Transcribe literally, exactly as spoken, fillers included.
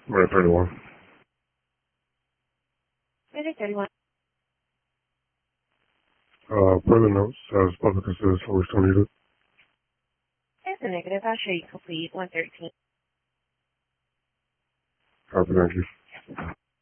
Right, thirty-one. Minute thirty-one. Uh, further notes, as public assistance for which don't need it. That's a negative. I'll show you complete one thirteen. Copy, thank you.